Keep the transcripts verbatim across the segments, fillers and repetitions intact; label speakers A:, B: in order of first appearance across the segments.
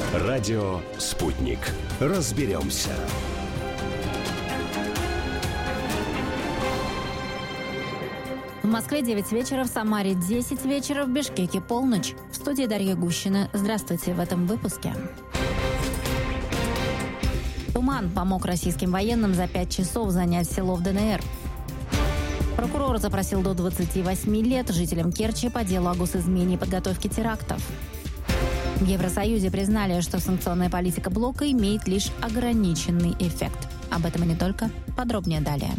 A: Радио «Спутник». Разберемся.
B: В Москве девять вечера, в Самаре десять вечера, в Бишкеке полночь. В студии Дарья Гущина. Здравствуйте в этом выпуске. Туман помог российским военным за пять часов занять село в ДНР. Прокурор запросил до двадцати восьми лет жителям Керчи по делу о госизмене и подготовке терактов. В Евросоюзе признали, что санкционная политика блока имеет лишь ограниченный эффект. Об этом и не только. Подробнее далее.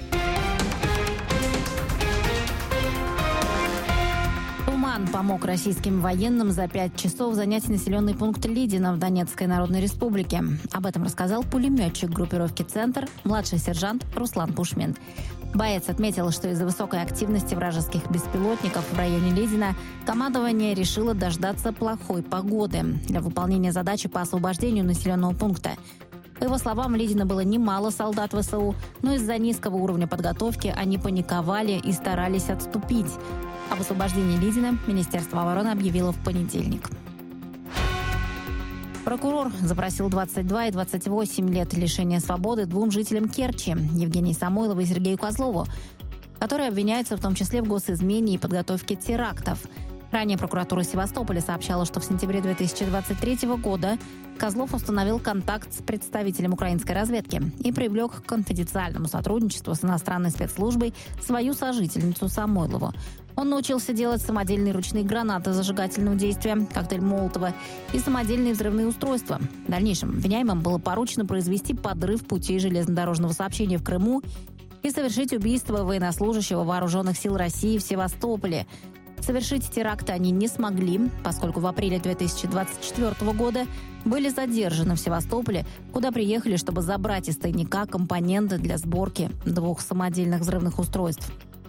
B: Туман помог российским военным за пять часов занять населенный пункт Лидино в Донецкой Народной Республике. Об этом рассказал пулеметчик группировки «Центр», младший сержант Руслан Пушмин. Боец отметил, что из-за высокой активности вражеских беспилотников в районе Лидино командование решило дождаться плохой погоды для выполнения задачи по освобождению населенного пункта. По его словам, в Лидино было немало солдат ВСУ, но из-за низкого уровня подготовки они паниковали и старались отступить. Об освобождении Лидино Министерство обороны объявило в понедельник. Прокурор запросил двадцать два и двадцать восемь лет лишения свободы двум жителям Керчи, Евгению Самойлову и Сергею Козлову, которые обвиняются в том числе в госизмене и подготовке терактов. Ранее прокуратура Севастополя сообщала, что в сентябре две тысячи двадцать третьего года Козлов установил контакт с представителем украинской разведки и привлек к конфиденциальному сотрудничеству с иностранной спецслужбой свою сожительницу Самойлову. Он научился делать самодельные ручные гранаты зажигательного действия, коктейль Молотова и самодельные взрывные устройства. В дальнейшем обвиняемым было поручено произвести подрыв путей железнодорожного сообщения в Крыму и совершить убийство военнослужащего Вооруженных сил России в Севастополе. Совершить теракты они не смогли, поскольку в апреле две тысячи двадцать четвёртого года были задержаны в Севастополе, куда приехали, чтобы забрать из тайника компоненты для сборки двух самодельных взрывных устройств.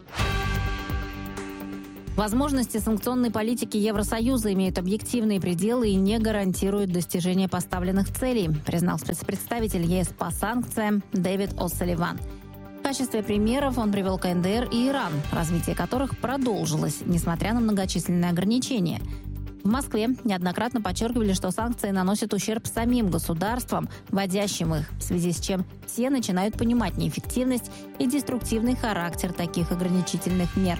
B: Возможности санкционной политики Евросоюза имеют объективные пределы и не гарантируют достижение поставленных целей, признал спецпредставитель ЕС по санкциям Дэвид О'Салливан. В качестве примеров он привел КНДР и Иран, развитие которых продолжилось, несмотря на многочисленные ограничения. В Москве неоднократно подчеркивали, что санкции наносят ущерб самим государствам, вводящим их, в связи с чем все начинают понимать неэффективность и деструктивный характер таких ограничительных мер.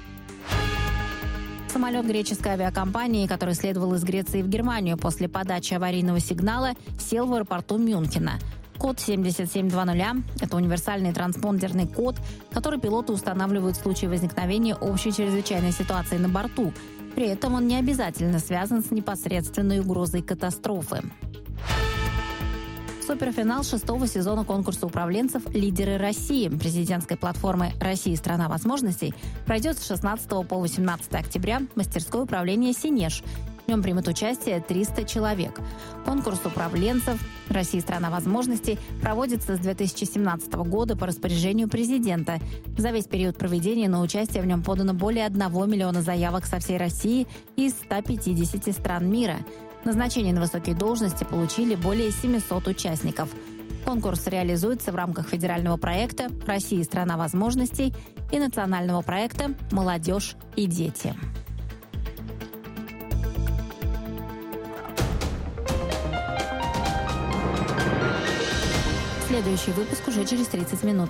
B: Самолет греческой авиакомпании, который следовал из Греции в Германию после подачи аварийного сигнала, сел в аэропорту Мюнхена. Код семьдесят семь двадцать – это универсальный транспондерный код, который пилоты устанавливают в случае возникновения общей чрезвычайной ситуации на борту. При этом он не обязательно связан с непосредственной угрозой катастрофы. Суперфинал шестого сезона конкурса управленцев «Лидеры России» президентской платформы «Россия – страна возможностей» пройдет с шестнадцатого по восемнадцатое октября в мастерской управления «Синеж». В нем примут участие триста человек. Конкурс управленцев «Россия – страна возможностей» проводится с две тысячи семнадцатого года по распоряжению президента. За весь период проведения на участие в нем подано более одного миллиона заявок со всей России и из ста пятидесяти стран мира. Назначение на высокие должности получили более семисот участников. Конкурс реализуется в рамках федерального проекта «Россия – страна возможностей» и национального проекта «Молодежь и дети». Следующий выпуск уже через тридцать минут.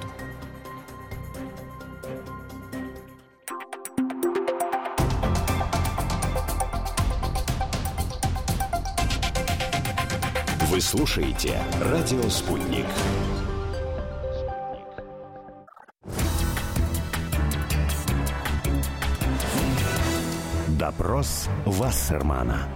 A: Вы слушаете «Радио Спутник». Допрос Вассермана.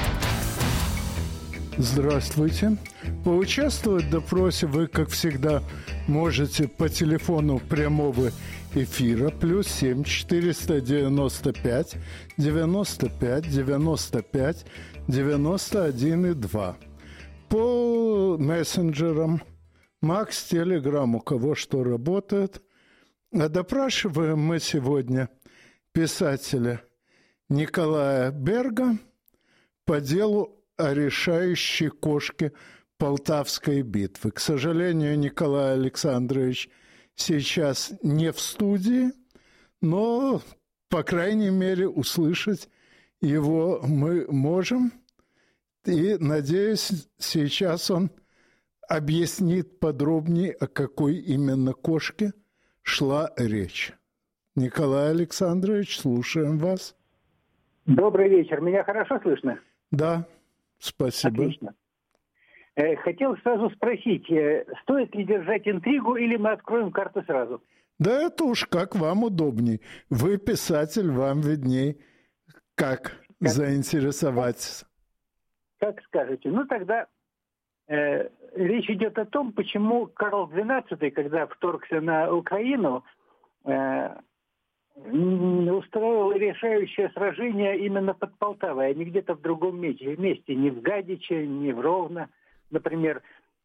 C: Здравствуйте. Поучаствовать в допросе вы, как всегда, можете по телефону прямого эфира плюс семь четыреста девяносто пять девяносто пять девяносто пять девяносто один и два. По мессенджерам, Макс, Телеграм, у кого что работает. А допрашиваем мы сегодня писателя Николая Берга по делу о решающей кошке Полтавской битвы. К сожалению, Николай Александрович сейчас не в студии, но, по крайней мере, услышать его мы можем. И, надеюсь, сейчас он объяснит подробнее, о какой именно кошке шла речь. Николай Александрович, слушаем вас.
D: Добрый вечер. Меня хорошо слышно?
C: Да, спасибо.
D: Отлично. Хотел сразу спросить, стоит ли держать интригу или мы откроем карту сразу?
C: Да это уж как вам удобней. Вы писатель, вам видней, как, как? заинтересоваться.
D: Как скажете. Ну тогда э, речь идет о том, почему Карл двенадцатый, когда вторгся на Украину, э, устроил решающее сражение именно под Полтавой, а не где-то в другом месте, месте не в Гадиче, не в Ровно, например.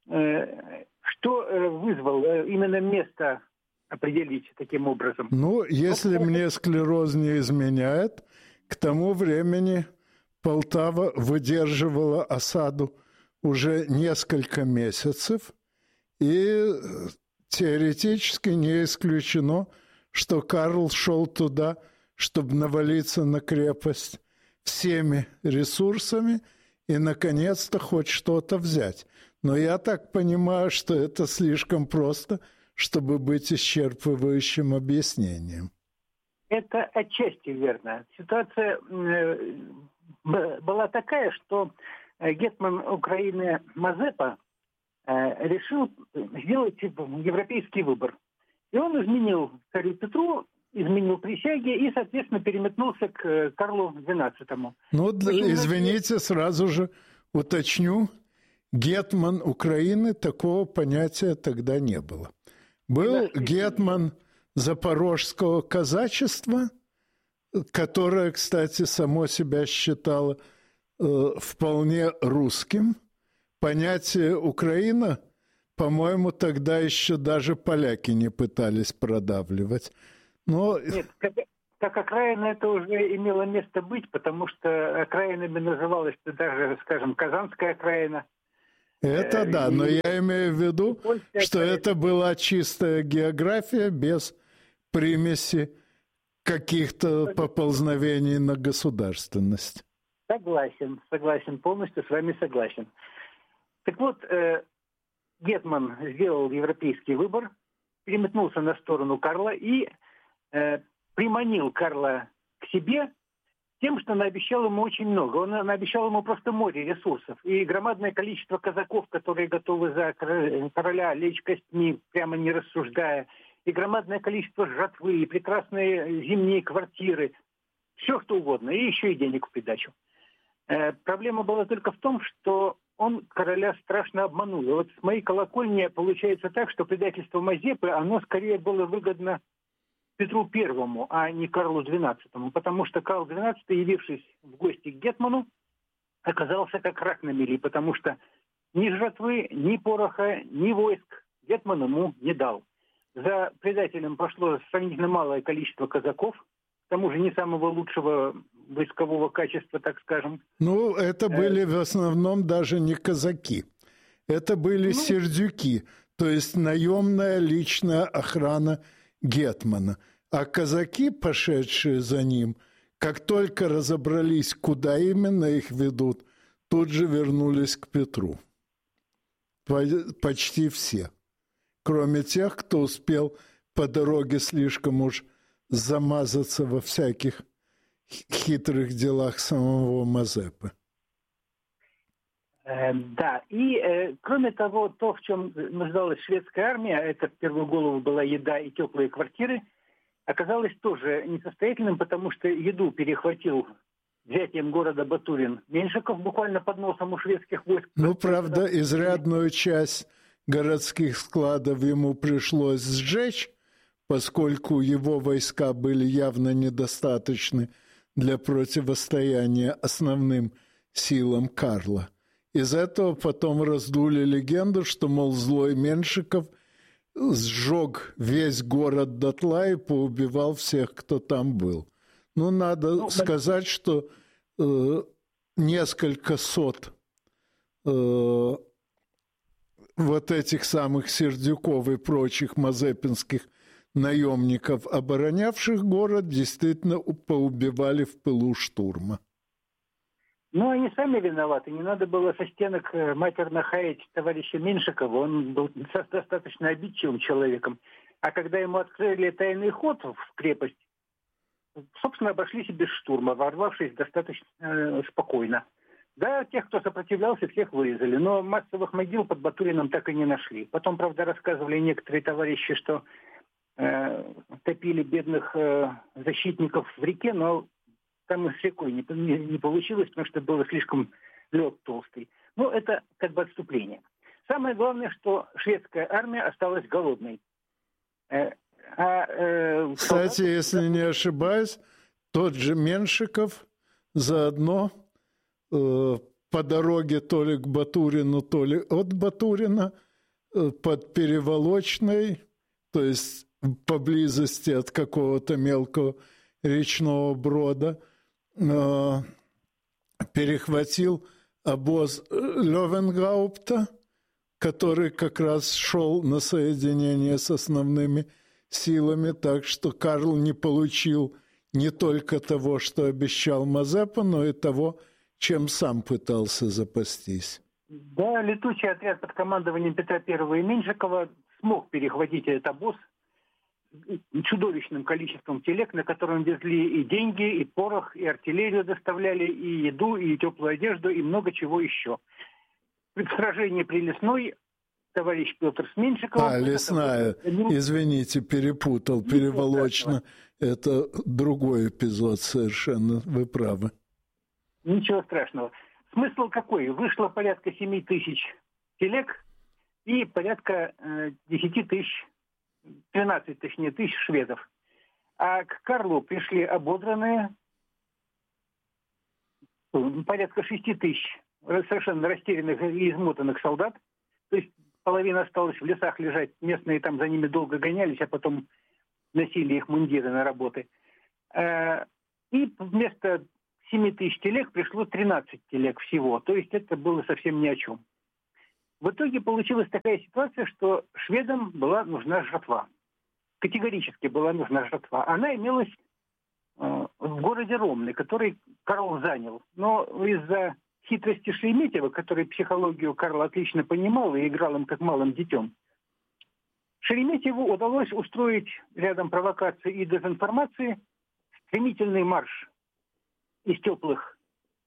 D: Что вызвало именно место определить таким образом?
C: Ну, если мне склероз не изменяет, к тому времени Полтава выдерживала осаду уже несколько месяцев, и теоретически не исключено, что Карл шел туда, чтобы навалиться на крепость всеми ресурсами и, наконец-то, хоть что-то взять. Но я так понимаю, что это слишком просто, чтобы быть исчерпывающим объяснением.
D: Это отчасти верно. Ситуация была такая, что гетман Украины Мазепа решил сделать европейский выбор. И он изменил царю Петру, изменил присяги и, соответственно, переметнулся к Карлу двенадцатому.
C: Ну, для, извините, сразу же уточню. Гетман Украины, такого понятия тогда не было. Был да, гетман запорожского казачества, которое, кстати, само себя считало э, вполне русским. Понятие «Украина», по-моему, тогда еще даже поляки не пытались продавливать. Но...
D: Нет, как, как окраина это уже имело место быть, потому что окраинами называлась даже, скажем, Казанская окраина.
C: Это э, да, и... но я имею в виду, что окраина. Это была чистая география без примеси каких-то поползновений на государственность.
D: Согласен, согласен, полностью с вами согласен. Так вот, э, гетман сделал европейский выбор, переметнулся на сторону Карла и э, приманил Карла к себе тем, что наобещал ему очень много. Он наобещал ему просто море ресурсов. И громадное количество казаков, которые готовы за короля лечь костьми, прямо не рассуждая. И громадное количество жатвы, и прекрасные зимние квартиры. Все что угодно. И еще и денег в придачу. Э, проблема была только в том, что он короля страшно обманул. И вот с моей колокольни получается так, что предательство Мазепы, оно скорее было выгодно Петру Первому, а не Карлу двенадцатому. Потому что Карл двенадцатый, явившись в гости к гетману, оказался как рак на мели. Потому что ни жатвы, ни пороха, ни войск гетман ему не дал. За предателем пошло сравнительно малое количество казаков, к тому же не самого лучшего войскового качества, так скажем.
C: Ну, это были в основном даже не казаки. Это были ну, сердюки, то есть наемная личная охрана гетмана. А казаки, пошедшие за ним, как только разобрались, куда именно их ведут, тут же вернулись к Петру. Почти все. Кроме тех, кто успел по дороге слишком уж замазаться во всяких хитрых делах самого Мазепы.
D: Э, да, и э, кроме того, то, в чем нуждалась шведская армия, это в первую голову была еда и теплые квартиры, оказалось тоже несостоятельным, потому что еду перехватил взятием города Батурин Меньшиков буквально под носом у шведских войск.
C: Ну, правда, изрядную часть городских складов ему пришлось сжечь, поскольку его войска были явно недостаточны для противостояния основным силам Карла. Из этого потом раздули легенду, что, мол, злой Меньшиков сжег весь город дотла и поубивал всех, кто там был. Ну, надо ну, сказать, что э, несколько сот э, вот этих самых сердюков и прочих мазепинских наемников, оборонявших город, действительно поубивали в пылу штурма.
D: Ну, они сами виноваты. Не надо было со стенок матерно хаять товарища Меньшикова. Он был достаточно обидчивым человеком. А когда ему открыли тайный ход в крепость, собственно, обошлись и без штурма, ворвавшись достаточно э, спокойно. Да, тех, кто сопротивлялся, всех вырезали. Но массовых могил под Батурином так и не нашли. Потом, правда, рассказывали некоторые товарищи, что э, топили бедных э, защитников в реке, но там и с рекой не, не, не получилось, потому что было слишком лед толстый. Ну, это как бы отступление. Самое главное, что шведская армия осталась голодной. Э, а, э,
C: Кстати,
D: солдаты...
C: если не ошибаюсь, тот же Меньшиков заодно э, по дороге то ли к Батурину, то ли от Батурина э, под Переволочной, то есть поблизости от какого-то мелкого речного брода, э, перехватил обоз Левенгаупта, который как раз шел на соединение с основными силами, так что Карл не получил не только того, что обещал Мазепа, но и того, чем сам пытался запастись.
D: Да, летучий отряд под командованием Петра Первого и Меньшикова смог перехватить этот обоз чудовищным количеством телег, на котором везли и деньги, и порох, и артиллерию доставляли, и еду, и теплую одежду, и много чего еще. В сражении при Лесной товарищ Петр с Меньшиковым...
C: А, Лесная, извините, перепутал, Переволочно. Это другой эпизод совершенно, вы правы.
D: Ничего страшного. Смысл какой? Вышло порядка семи тысяч телег и порядка э, десяти тысяч, тринадцать, точнее, тысяч шведов. А к Карлу пришли ободранные порядка шести тысяч совершенно растерянных и измотанных солдат. То есть половина осталась в лесах лежать, местные там за ними долго гонялись, а потом носили их мундиры на работы. И вместо семи тысяч телег пришло тринадцать телег всего. То есть это было совсем ни о чем. В итоге получилась такая ситуация, что шведам была нужна жратва. Категорически была нужна жратва. Она имелась э, в городе Ромны, который Карл занял. Но из-за хитрости Шереметьева, который психологию Карла отлично понимал и играл им как малым детем, Шереметьеву удалось устроить рядом провокации и дезинформации стремительный марш из теплых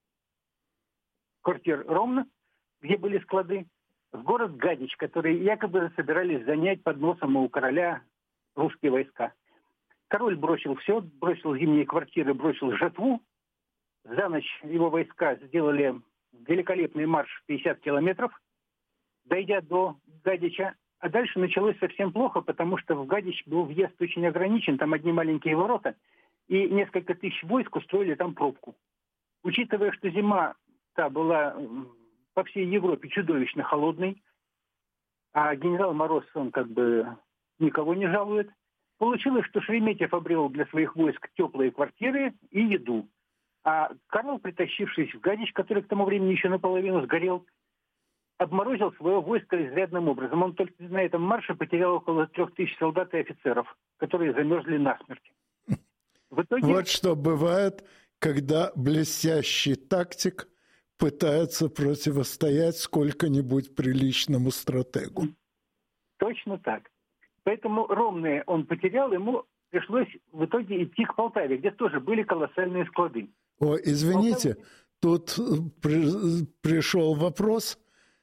D: квартир Ромны, где были склады, в город Гадич, который якобы собирались занять под носом у короля русские войска. Король бросил все, бросил зимние квартиры, бросил жатву. За ночь его войска сделали великолепный марш пятьдесят километров, дойдя до Гадича. А дальше началось совсем плохо, потому что в Гадич был въезд очень ограничен, там одни маленькие ворота, и несколько тысяч войск устроили там пробку. Учитывая, что зима та была по всей Европе чудовищно холодной, а генерал Мороз, он как бы никого не жалует, получилось, что Шереметьев обрел для своих войск теплые квартиры и еду. А Карл, притащившись в Гадич, который к тому времени еще наполовину сгорел, обморозил свое войско изрядным образом. Он только на этом марше потерял около трех тысяч солдат и офицеров, которые замерзли насмерть. В итоге...
C: Вот что бывает, когда блестящий тактик пытается противостоять сколько-нибудь приличному стратегу.
D: Точно так. Поэтому Ромны он потерял, ему пришлось в итоге идти к Полтаве, где тоже были колоссальные склады.
C: О, извините, тут при, пришел вопрос,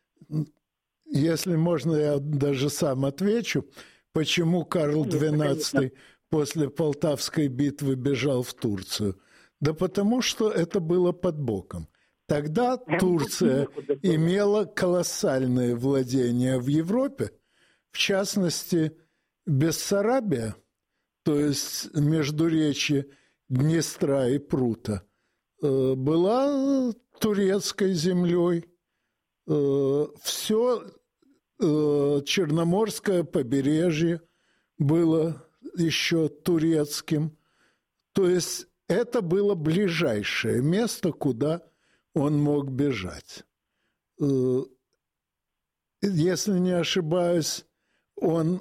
C: если можно, я даже сам отвечу, почему Карл двенадцатый после Полтавской битвы бежал в Турцию? Да потому что это было под боком. Тогда Турция имела колоссальные владения в Европе, в частности, Бессарабия, то есть междуречье Днестра и Прута, была турецкой землей. Все Черноморское побережье было еще турецким. То есть это было ближайшее место, куда он мог бежать. Если не ошибаюсь, он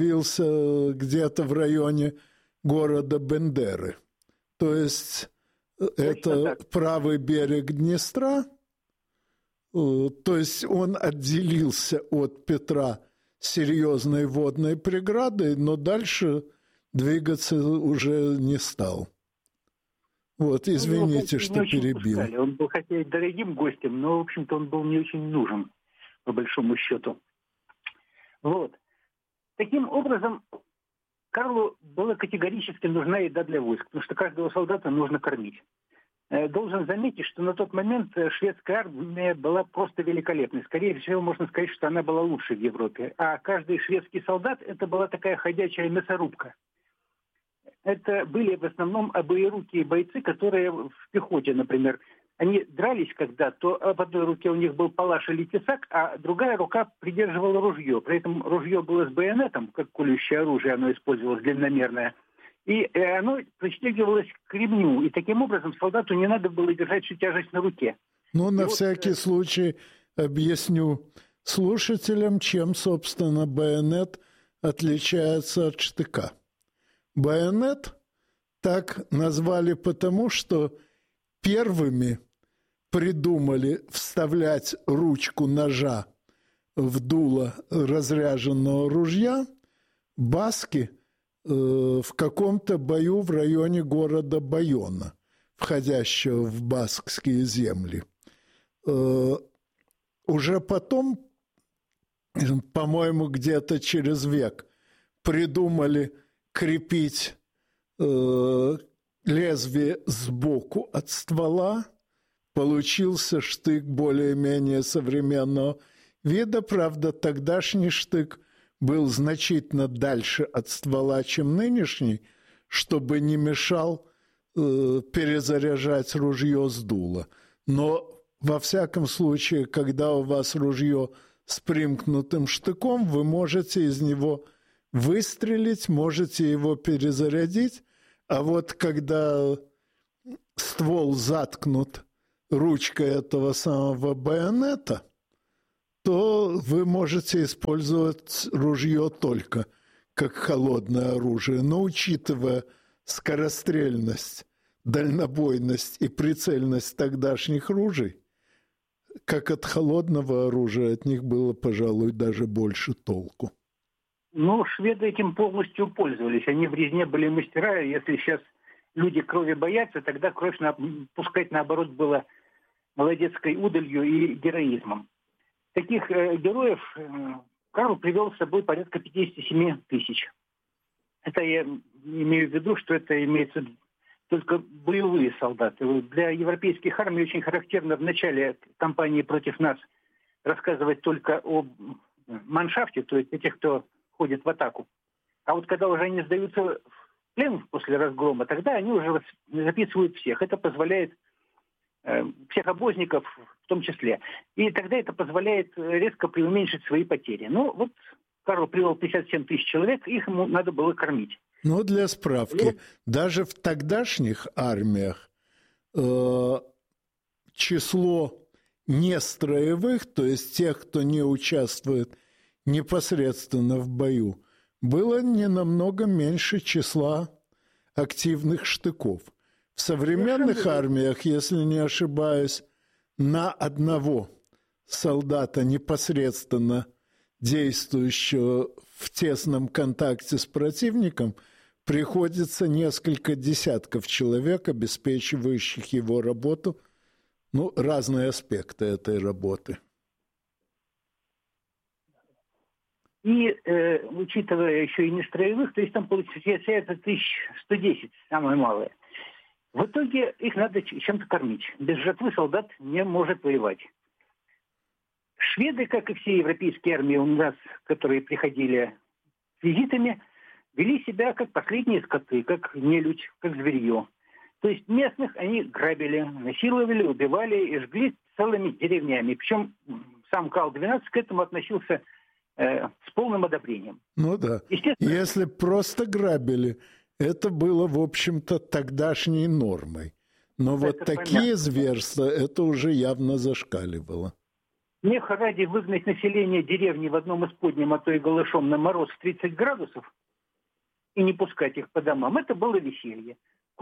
C: остановился где-то в районе города Бендеры. То есть Это правый берег Днестра. То есть он отделился от Петра серьезной водной преградой, но дальше двигаться уже не стал. Вот, извините, ну, что перебил.
D: Пускали. Он был хотя и дорогим гостем, но, в общем-то, он был не очень нужен, по большому счету. Вот. Таким образом, Карлу была категорически нужна еда для войск, потому что каждого солдата нужно кормить. Должен заметить, что на тот момент шведская армия была просто великолепной. Скорее всего, можно сказать, что она была лучшей в Европе. А каждый шведский солдат – это была такая ходячая мясорубка. Это были в основном обоерукие бойцы, которые в пехоте, например, они дрались когда, то в одной руке у них был палаш или тесак, а другая рука придерживала ружье. При этом ружье было с байонетом, как колющее оружие, оно использовалось длинномерное. И оно пристегивалось к ремню. И таким образом солдату не надо было держать всю тяжесть на руке.
C: Ну, на
D: и
C: всякий
D: вот...
C: случай объясню слушателям, чем, собственно, байонет отличается от штыка. Байонет так назвали потому, что первыми придумали вставлять ручку ножа в дуло разряженного ружья баски в каком-то бою в районе города Байона, входящего в баскские земли. Уже потом, по-моему, где-то через век придумали крепить лезвие сбоку от ствола. Получился штык более-менее современного вида. Правда, тогдашний штык был значительно дальше от ствола, чем нынешний, чтобы не мешал э, перезаряжать ружье с дула. Но, во всяком случае, когда у вас ружье с примкнутым штыком, вы можете из него выстрелить, можете его перезарядить, а вот когда ствол заткнут ручкой этого самого байонета, то вы можете использовать ружье только как холодное оружие. Но учитывая скорострельность, дальнобойность и прицельность тогдашних ружей, как от холодного оружия от них было, пожалуй, даже больше толку.
D: Ну, шведы этим полностью пользовались. Они в резне были мастера. Если сейчас люди крови боятся, тогда кровь на... пускать, наоборот, было молодецкой удалью и героизмом. Таких э, героев э, Карл привел с собой порядка пятьдесят семь тысяч. Это я имею в виду, что это имеется только боевые солдаты. Для европейских армий очень характерно в начале кампании против нас рассказывать только о маншафте, то есть о тех, кто ходит в атаку. А вот когда уже они сдаются в плен после разгрома, тогда они уже записывают всех. Это позволяет э, всех обозников в том числе. И тогда это позволяет резко преуменьшить свои потери. Ну, вот Карл привел пятьдесят семь тысяч человек, их ему надо было кормить.
C: Ну, для справки, и... даже в тогдашних армиях э, число нестроевых, то есть тех, кто не участвует непосредственно в бою, было не намного меньше числа активных штыков. В современных армиях, если не ошибаюсь, на одного солдата, непосредственно действующего в тесном контакте с противником, приходится несколько десятков человек, обеспечивающих его работу, ну, разные аспекты этой работы.
D: И, э, учитывая еще и нестроевых, то есть там получается тысяча сто десять, самое малое. В итоге их надо чем-то кормить. Без жатвы солдат не может воевать. Шведы, как и все европейские армии у нас, которые приходили с визитами, вели себя как последние скоты, как нелюдь, как зверье. То есть местных они грабили, насиловали, убивали и жгли целыми деревнями. Причем сам Карл двенадцатый к этому относился э, с полным одобрением.
C: Ну да. Если просто грабили, это было, в общем-то, тогдашней нормой. Но это вот такие понятно. Зверства, это уже явно зашкаливало.
D: Смеха ради выгнать население деревни в одном из подням, а то и голышом на мороз в тридцать градусов и не пускать их по домам, это было веселье. К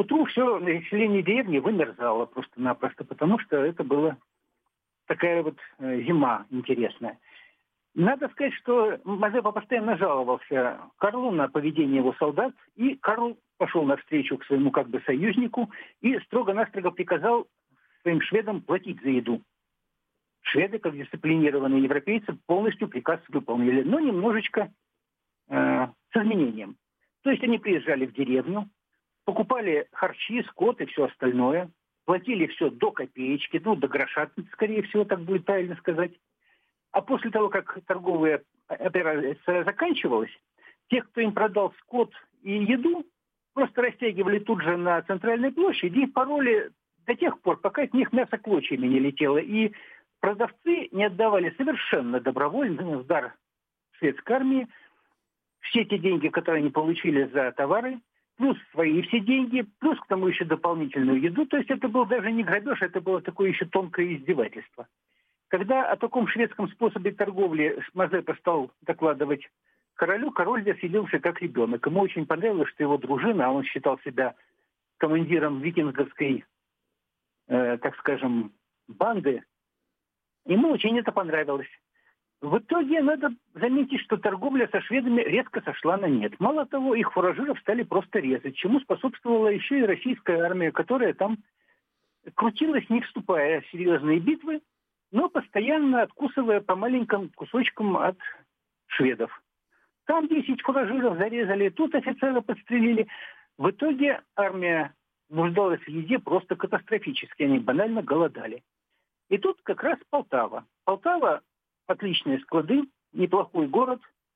D: К утру все население деревни вымерзало просто-напросто, потому что это была такая вот зима интересная. Надо сказать, что Мазепа постоянно жаловался Карлу на поведение его солдат, и Карл пошел навстречу к своему как бы союзнику и строго-настрого приказал своим шведам платить за еду. Шведы, как дисциплинированные европейцы, полностью приказ выполнили, но немножечко э, с изменением. То есть они приезжали в деревню, покупали харчи, скот и все остальное, платили все до копеечки, ну, до гроша, скорее всего, так будет правильно сказать. А после того, как торговая операция заканчивалась, тех, кто им продал скот и еду, просто растягивали тут же на центральной площади и пороли до тех пор, пока от них мясо клочьями не летело. И продавцы не отдавали совершенно добровольно в дар шведской армии все те деньги, которые они получили за товары, плюс свои все деньги, плюс к тому еще дополнительную еду. То есть это был даже не грабеж, это было такое еще тонкое издевательство. Когда о таком шведском способе торговли Мазепа стал докладывать королю, король веселился как ребенок. Ему очень понравилось, что его дружина, а он считал себя командиром викинговской, э, так скажем, банды, ему очень это понравилось. В итоге надо заметить, что торговля со шведами резко сошла на нет. Мало того, их фуражиров стали просто резать, чему способствовала еще и российская армия, которая там крутилась, не вступая в серьезные битвы, но постоянно откусывая по маленьким кусочкам от шведов. Там десять фуражиров зарезали, тут офицера подстрелили. В итоге армия нуждалась в еде просто катастрофически, они банально голодали. И тут как раз Полтава. Полтава – отличные склады, неплохой город.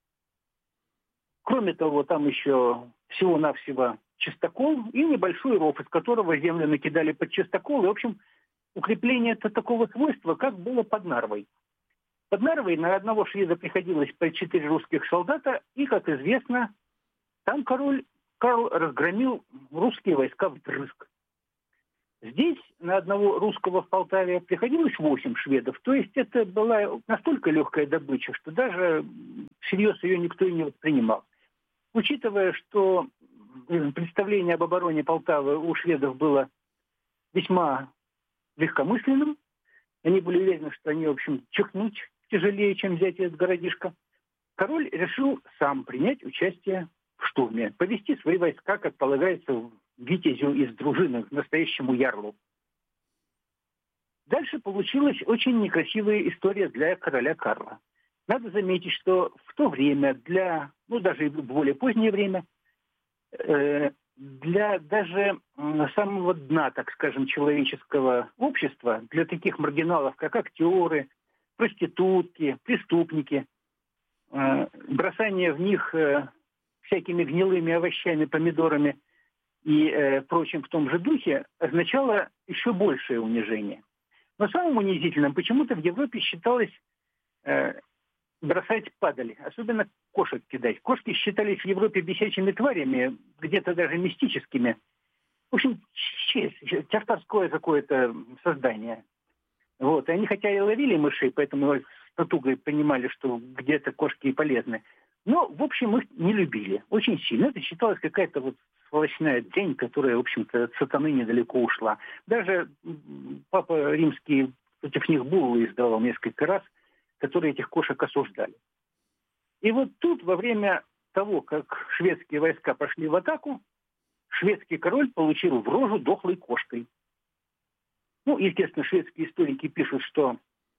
D: Кроме того, там еще всего-навсего чистокол и небольшой ров, из которого землю накидали под чистокол. И, в общем, укрепление это такого свойства, как было под Нарвой. Под Нарвой на одного шведа приходилось по четыре русских солдата, и, как известно, там король Карл разгромил русские войска вдрызг. Здесь на одного русского в Полтаве приходилось восемь шведов. То есть это была настолько легкая добыча, что даже всерьез ее никто и не воспринимал. Учитывая, что представление об обороне Полтавы у шведов было весьма легкомысленным, они были уверены, что они, в общем, чихнуть тяжелее, чем взять этот городишко, король решил сам принять участие в штурме, повести свои войска, как полагается, витязю из дружины, настоящему ярлу. Дальше получилась очень некрасивая история для короля Карла. Надо заметить, что в то время, для, ну даже и в более позднее время, э, для даже самого дна, так скажем, человеческого общества, для таких маргиналов, как актеры, проститутки, преступники, э, бросание в них э, всякими гнилыми овощами, помидорами и э, прочим в том же духе, означало еще большее унижение. Но самым унизительным почему-то в Европе считалось э, бросать падали, особенно кошек кидать. Кошки считались в Европе бесячими тварями, где-то даже мистическими. В общем, чертовское какое-то создание. Вот. И они хотя и ловили мышей, поэтому с натугой понимали, что где-то кошки и полезны. Но, в общем, их не любили очень сильно. Это считалось какая-то вот сволочная дрянь, которая, в общем-то, от сатаны недалеко ушла. Даже папа римский против них буллы издавал несколько раз, которые этих кошек осуждали. И вот тут, во время того, как шведские войска пошли в атаку, шведский король получил в рожу дохлой кошкой. Ну, естественно, шведские историки пишут, что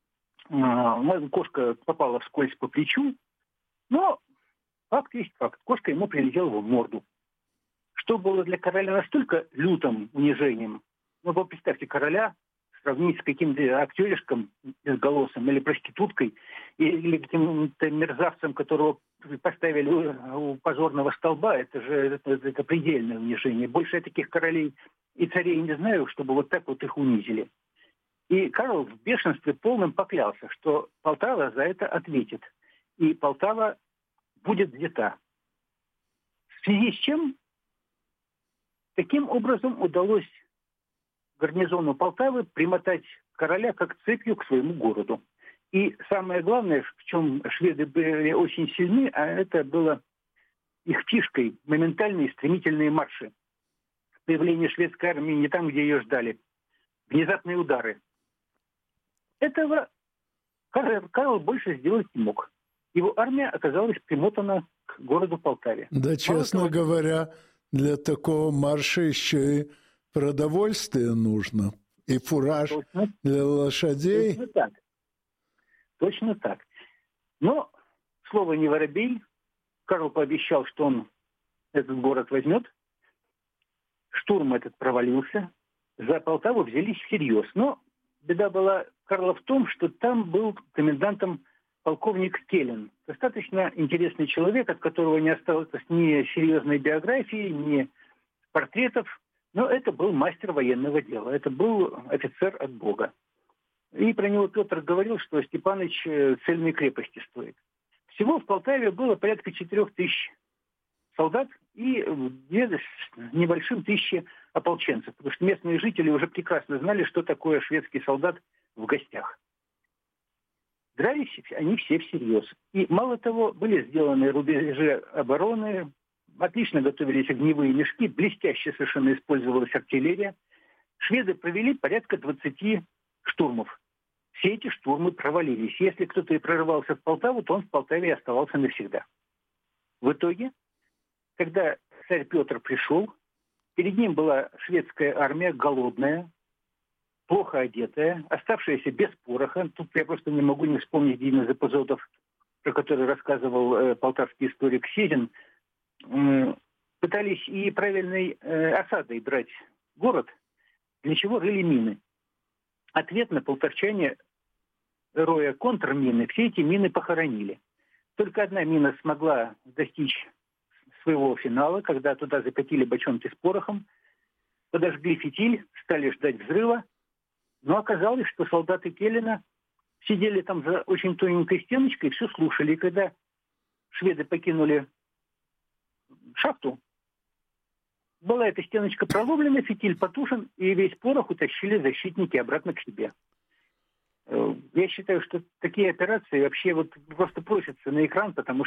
D: э, кошка попала вскользь по плечу, но факт есть факт. Кошка ему прилетела в морду. Что было для короля настолько лютым унижением. Ну, вы представьте, короля сравнить с каким-то актеришком безголосым или проституткой, или каким-то мерзавцем, которого поставили у позорного столба, это же это, это предельное унижение. Больше я таких королей и царей не знаю, чтобы вот так вот их унизили. И Карл в бешенстве полном поклялся, что Полтава за это ответит. И Полтава будет взята. В связи с чем таким образом удалось гарнизону Полтавы примотать короля как цепью к своему городу. И самое главное, в чем шведы были очень сильны, а это было их фишкой, моментальные стремительные марши. появление шведской армии не там, где ее ждали. Внезапные удары. Этого Карл, Карл больше сделать не мог. Его армия оказалась примотана к городу Полтаве.
C: Да, честно того, говоря, для такого марша еще и продовольствие нужно. И фураж точно, для лошадей.
D: Точно так. Точно так. Но, слово не воробей, Карл пообещал, что он этот город возьмет. Штурм этот провалился. За Полтаву взялись всерьез. Но беда была Карла в том, что там был комендантом полковник Келлен. Достаточно интересный человек, от которого не осталось ни серьезной биографии, ни портретов. Но это был мастер военного дела. Это был офицер от Бога. И про него Петр говорил, что Степаныч цельной крепости стоит. Всего в Полтаве было порядка четырех тысяч солдат и две с небольшим тысячи ополченцев. Потому что местные жители уже прекрасно знали, что такое шведский солдат в гостях. Дрались они все всерьез. И мало того, были сделаны рубежи обороны, отлично готовились огневые мешки, блестяще совершенно использовалась артиллерия. Шведы провели порядка двадцати штурмов. Все эти штурмы провалились. Если кто-то и прорывался в Полтаву, то он в Полтаве и оставался навсегда. В итоге, когда царь Петр пришел, перед ним была шведская армия, голодная, плохо одетая, оставшаяся без пороха. Тут я просто не могу не вспомнить один из эпизодов, про который рассказывал э, полтавский историк Сизин. Э, пытались и правильной э, осадой брать город, для чего рыли мины. Ответно полтавчане, роя контрмины, все эти мины похоронили. Только одна мина смогла достичь своего финала, когда туда закатили бочонки с порохом, подожгли фитиль, стали ждать взрыва. Но оказалось, что солдаты Келлена сидели там за очень тоненькой стеночкой и все слушали. И когда шведы покинули шахту, была эта стеночка проломлена, фитиль потушен, и весь порох утащили защитники обратно к себе. Я считаю, что такие операции вообще вот просто просятся на экран, потому что